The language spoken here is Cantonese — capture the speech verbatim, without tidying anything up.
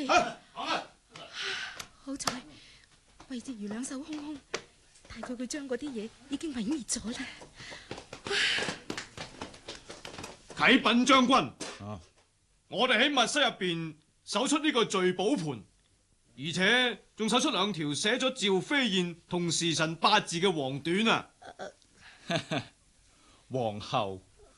好彩魏哲如兩手空空，大概佢將嗰啲嘢已經毀滅咗啦。 啟稟將軍， 啊， 我哋喺密室入邊搜出呢個聚寶盤，而且仲搜出兩條寫咗趙飛燕同時辰八字嘅黃緞啊！ 皇后，